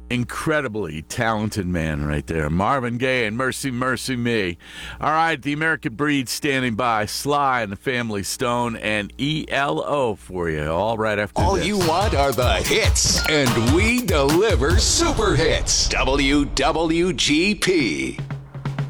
Incredibly talented man right there. Marvin Gaye and Mercy, Mercy Me. All right, the American Breed standing by. Sly and the Family Stone and ELO for you. All right after All this. you want are the hits, and we deliver super hits. WWGP.